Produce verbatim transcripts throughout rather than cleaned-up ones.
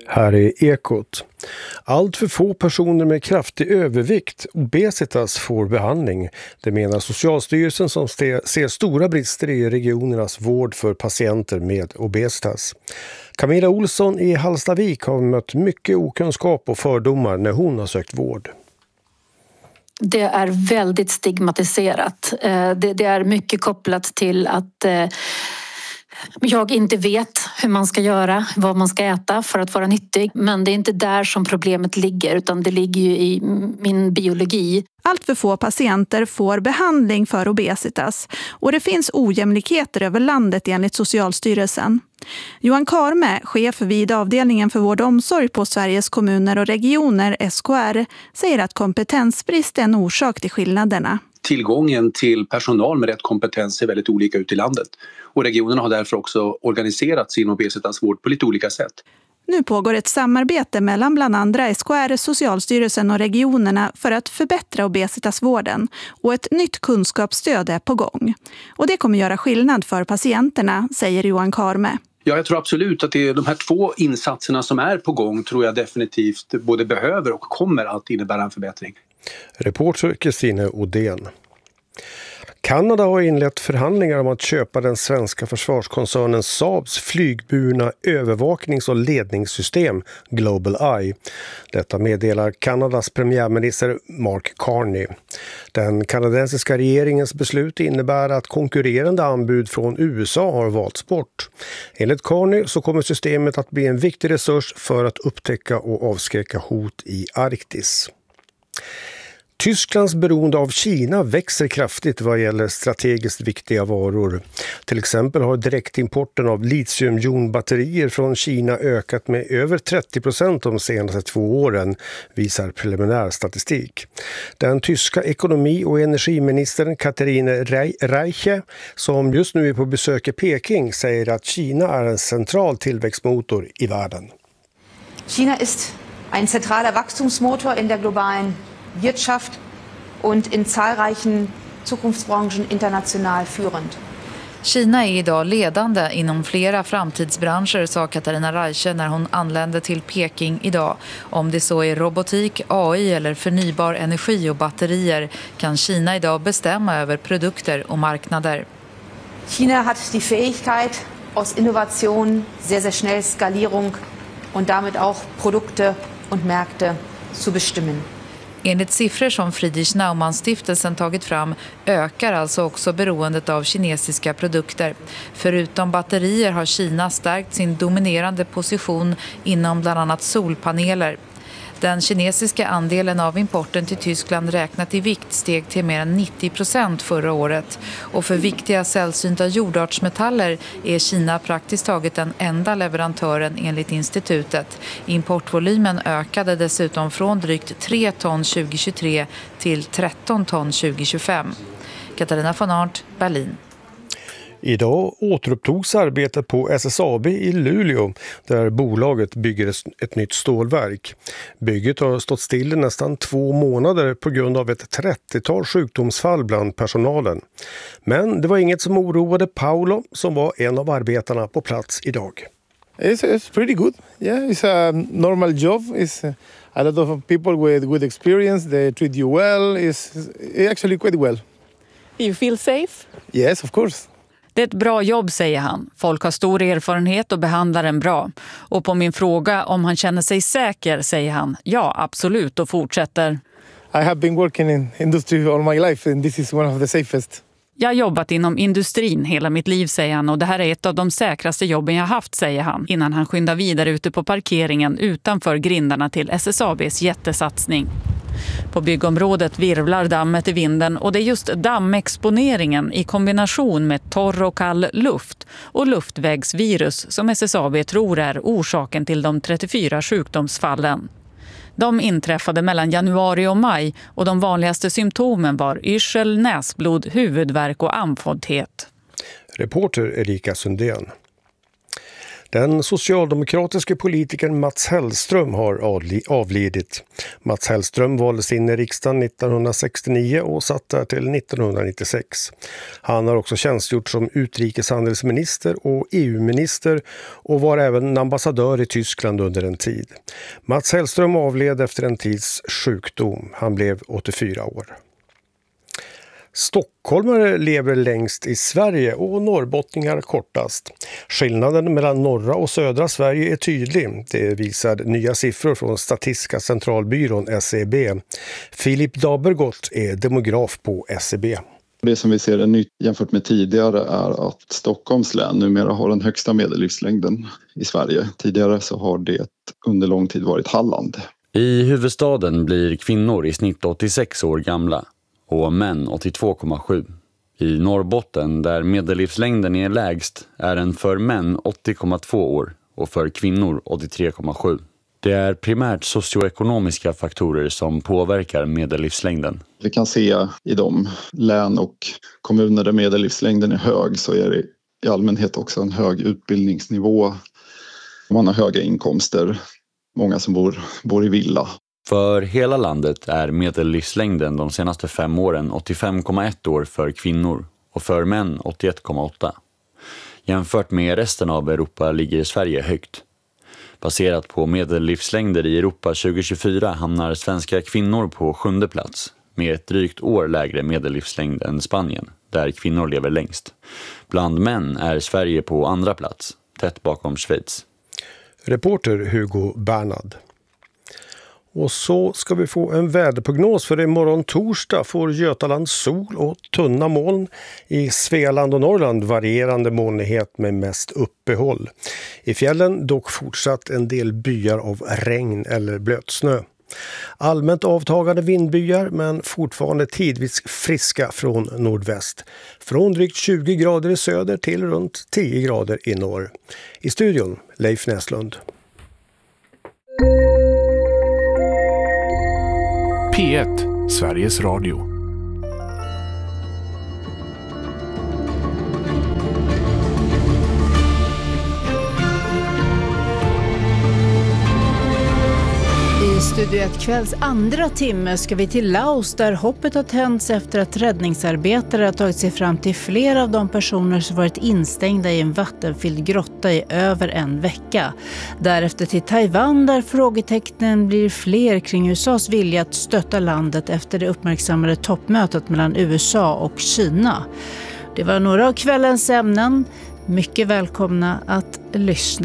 Här är Ekot. Allt för få personer med kraftig övervikt, obesitas, får behandling. Det menar Socialstyrelsen som ser stora brister i regionernas vård för patienter med obesitas. Camilla Olsson i Hallstavik har mött mycket okunskap och fördomar när hon har sökt vård. Det är väldigt stigmatiserat. Det är mycket kopplat till att jag inte vet hur man ska göra, vad man ska äta för att vara nyttig. Men det är inte där som problemet ligger, utan det ligger ju i min biologi. Allt för få patienter får behandling för obesitas och det finns ojämlikheter över landet enligt Socialstyrelsen. Johan Karme, chef vid avdelningen för vård och omsorg på Sveriges kommuner och regioner, S K R, säger att kompetensbrist är en orsak till skillnaderna. Tillgången till personal med rätt kompetens ser väldigt olika ut i landet. Och regionerna har därför också organiserat sin obesitasvård på lite olika sätt. Nu pågår ett samarbete mellan bland andra S K R, Socialstyrelsen och regionerna för att förbättra obesitasvården. Och ett nytt kunskapsstöd är på gång. Och det kommer göra skillnad för patienterna, säger Johan Karme. Ja, jag tror absolut att det är de här två insatserna som är på gång tror jag definitivt både behöver och kommer att innebära en förbättring. Reporter Kristine Odén. Kanada har inlett förhandlingar om att köpa den svenska försvarskoncernen Saabs flygburna övervaknings- och ledningssystem Global Eye. Detta meddelar Kanadas premiärminister Mark Carney. Den kanadensiska regeringens beslut innebär att konkurrerande anbud från U S A har valts bort. Enligt Carney så kommer systemet att bli en viktig resurs för att upptäcka och avskräcka hot i Arktis. Tysklands beroende av Kina växer kraftigt vad gäller strategiskt viktiga varor. Till exempel har direktimporten av litiumjonbatterier från Kina ökat med över trettio procent de senaste två åren, visar preliminär statistik. Den tyska ekonomi- och energiministern Katharine Reiche, som just nu är på besök i Peking, säger att Kina är en central tillväxtmotor i världen. China ist ein zentraler Wachstumsmotor in der globalen Wirtschaft und in zahlreichen Zukunftsbranchen international führend. Kina är idag ledande inom flera framtidsbranscher, sa Katharina Reiche när hon anlände till Peking idag. Om det så är robotik, A I eller förnybar energi och batterier kan Kina idag bestämma över produkter och marknader. China hat die Fähigkeit aus Innovation, sehr sehr schnell Skalierung und damit auch Produkte und Märkte zu bestimmen. Enligt siffror som Friedrich Naumann-stiftelsen tagit fram ökar alltså också beroendet av kinesiska produkter. Förutom batterier har Kina stärkt sin dominerande position inom bland annat solpaneler. Den kinesiska andelen av importen till Tyskland räknat i vikt steg till mer än nittio procent förra året. Och för viktiga sällsynta jordartsmetaller är Kina praktiskt taget den enda leverantören enligt institutet. Importvolymen ökade dessutom från drygt tre ton tjugohundratjugotre till tretton ton tjugohundratjugofem. Katarina von Arndt, Berlin. Idag återupptogs arbetet på S S A B i Luleå där bolaget bygger ett nytt stålverk. Bygget har stått still i nästan två månader på grund av ett trettiotal sjukdomsfall bland personalen. Men det var inget som oroade Paolo som var en av arbetarna på plats idag. It's, it's pretty good. Yeah, it's a normal job. It's a lot of people with good experience. They treat you well. It's, it's actually quite well. You feel safe? Yes, of course. Det är ett bra jobb, säger han. Folk har stor erfarenhet och behandlar en bra. Och på min fråga om han känner sig säker säger han ja, absolut, och fortsätter. I have been working in industry all my life and this is one of the safest. Jag har jobbat inom industrin hela mitt liv, säger han, och det här är ett av de säkraste jobben jag haft, säger han, innan han skyndar vidare ute på parkeringen utanför grindarna till S S A B:s jättesatsning. På byggområdet virvlar dammet i vinden och det är just dammexponeringen i kombination med torr och kall luft och luftvägsvirus som S S A B tror är orsaken till de trettiofyra sjukdomsfallen. De inträffade mellan januari och maj och de vanligaste symptomen var yrsel, näsblod, huvudvärk och andfåddhet. Reporter Erika Sundén. Den socialdemokratiska politikern Mats Hellström har avlidit. Mats Hellström valdes in i riksdagen nittonhundrasextionio och satt där till nittonhundranittiosex. Han har också tjänstgjort som utrikeshandelsminister och E U-minister och var även ambassadör i Tyskland under en tid. Mats Hellström avled efter en tids sjukdom. Han blev åttiofyra år. Stockholmare lever längst i Sverige och norrbottningar kortast. Skillnaden mellan norra och södra Sverige är tydlig. Det visar nya siffror från Statistiska centralbyrån S C B. Filip Dabergott är demograf på S C B. Det som vi ser är nytt jämfört med tidigare är att Stockholms län numera har den högsta medellivslängden i Sverige. Tidigare så har det under lång tid varit Halland. I huvudstaden blir kvinnor i snitt åttiosex år gamla och män åttiotvå komma sju. I Norrbotten, där medellivslängden är lägst, är den för män åttio komma två år och för kvinnor åttiotre komma sju. Det är primärt socioekonomiska faktorer som påverkar medellivslängden. Vi kan se i de län och kommuner där medellivslängden är hög så är det i allmänhet också en hög utbildningsnivå. Man har höga inkomster, många som bor, bor i villa. För hela landet är medellivslängden de senaste fem åren åttiofem komma ett år för kvinnor och för män åttioett komma åtta. Jämfört med resten av Europa ligger Sverige högt. Baserat på medellivslängder i Europa tjugo tjugofyra hamnar svenska kvinnor på sjunde plats med ett drygt år lägre medellivslängd än Spanien, där kvinnor lever längst. Bland män är Sverige på andra plats, tätt bakom Schweiz. Reporter Hugo Bernhard. Och så ska vi få en väderprognos för imorgon torsdag får Götaland sol och tunna moln. I Svealand och Norrland varierande molnighet med mest uppehåll. I fjällen dock fortsatt en del byar av regn eller blötsnö. Allmänt avtagande vindbyar men fortfarande tidvis friska från nordväst. Från drygt tjugo grader i söder till runt tio grader i norr. I studion Leif Näslund. P ett, Sveriges Radio. I Studio ett kvälls andra timme ska vi till Laos där hoppet har tänts efter att räddningsarbetare har tagit sig fram till flera av de personer som varit instängda i en vattenfylld grotta i över en vecka. Därefter till Taiwan där frågetecknen blir fler kring U S A:s vilja att stötta landet efter det uppmärksammade toppmötet mellan U S A och Kina. Det var några av kvällens ämnen. Mycket välkomna att lyssna.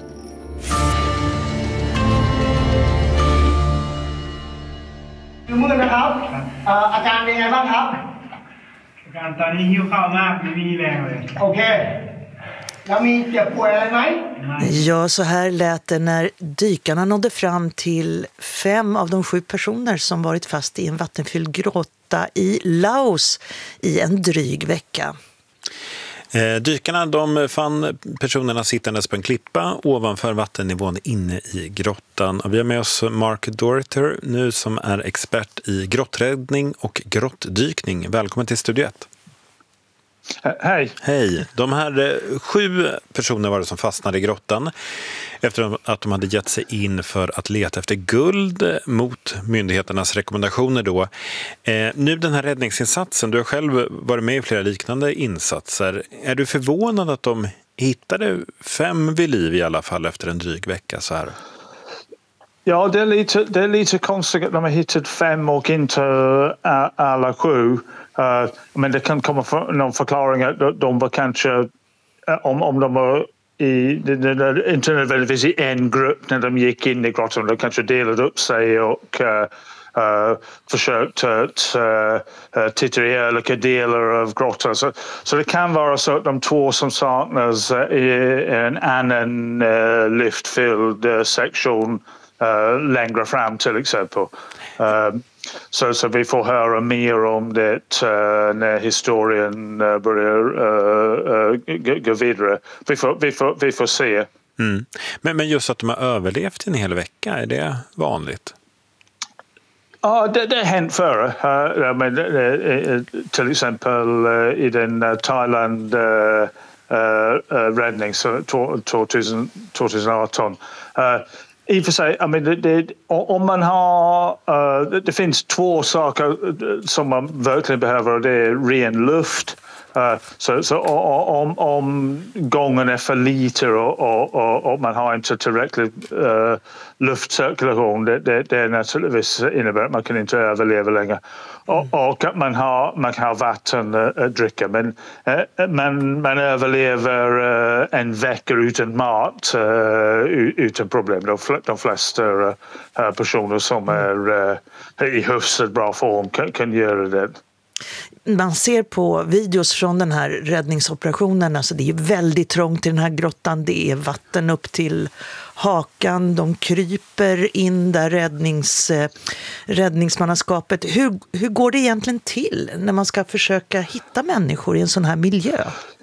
Ja, så här lät det när dykarna nådde fram till fem av de sju personer som varit fast i en vattenfylld grotta i Laos i en dryg vecka. Eh, dykarna de fann personerna sittandes på en klippa ovanför vattennivån inne i grottan. Och vi har med oss Mark Dorter nu som är expert i grotträddning och grottdykning. Välkommen till Studio ett. Hej. Hej. De här eh, sju personer var det som fastnade i grottan efter att de hade gett sig in för att leta efter guld mot myndigheternas rekommendationer då. Eh, nu den här räddningsinsatsen, du har själv varit med i flera liknande insatser. Är du förvånad att de hittade fem vid liv i alla fall efter en dryg vecka så här? Ja, det är lite, det är lite konstigt att de har hittat fem och inte uh, alla sju. Uh, men det kan komma för, någon förklaring att de var kanske, uh, om, om de var i, det, det, inte nödvändigtvis i en grupp när de gick in i grottan, de kanske delade upp sig och uh, uh, försökte att uh, uh, titta i olika delar av grottan. Så, så det kan vara så att de två som saknas uh, i en annan uh, lyftfylld uh, sektion uh, längre fram till exempel. Uh, Så, så vi får höra mer om det uh, när historien uh, börjar uh, uh, gå vidare. Vi får, vi får, vi får se. Mm. Men, men just att de har överlevt en hel vecka, är det vanligt? Ja, det, det har hänt förr. Uh, men, uh, till exempel uh, i den uh, Thailand uh, uh, uh, räddning tjugo arton. Uh, I och för sig, I mean, det, det, om man har, uh, det finns två saker som man verkligen behöver, och det är ren luft. Uh, så så om, om gången är för lite och, och, och, och man har inte tillräckligt uh, luftcirkulation, det, det, det naturligtvis innebär att man kan inte överleva längre. Mm. Och, och att man, har, man kan ha vatten att uh, dricka, men uh, man, man överlever uh, en vecka utan mat uh, utan problem. De, de flesta uh, personer som är uh, i hyfsat bra form kan, kan göra det. Man ser på videos från den här räddningsoperationen, alltså det är väldigt trångt i den här grottan, det är vatten upp till hakan, de kryper in där räddnings, räddningsmannaskapet. Hur, hur går det egentligen till när man ska försöka hitta människor i en sån här miljö?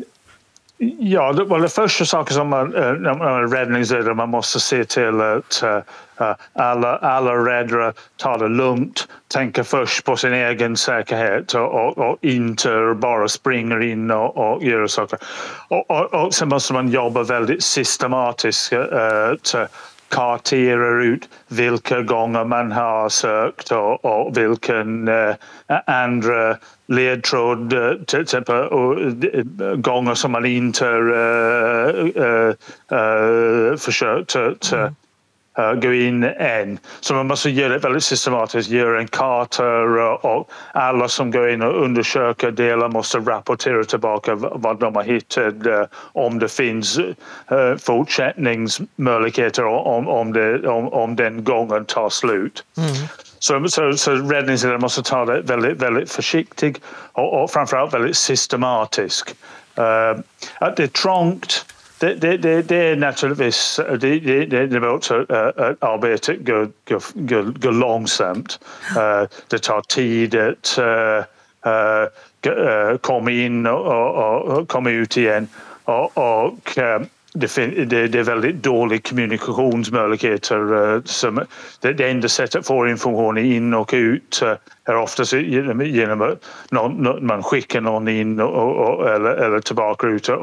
Ja, det var det första saken som man, när man är räddningsledare, man måste se till att uh, alla, alla räddare tar det lugnt, tänker först på sin egen säkerhet och, och, och inte bara springer in och, och gör saker. Och, och, och sen måste man jobba väldigt systematiskt, uh, att kartera ut vilka gånger man har sökt och, och vilken uh, andra ledtråd, till exempel gånger som man inte uh, uh, uh, försökt att uh, uh, gå in än. Så man måste göra det väldigt systematiskt, göra en karta, och alla som går in och undersöker delar måste rapportera tillbaka vad de har hittat, uh, om det finns uh, fortsättningsmöjligheter, om, om, det, om, om den gången tar slut. Mm. Så, så, så räddningsledaren måste ta det väldigt, väldigt försiktigt och, och framförallt väldigt systematiskt. Uh, att det är trångt, det, det, det, det är naturligtvis, det, det, det, det är också uh, att arbetet går, går, går, går långsamt. Uh, det tar tid att uh, uh, komma in och, och, och komma ut igen. Och, och uh, Det, det, det är väldigt dålig kommunikationsmöjligheter. Som, det, det enda sättet att få information in och ut är oftast genom, genom att någon, man skickar någon in och, och, eller, eller tillbaka ut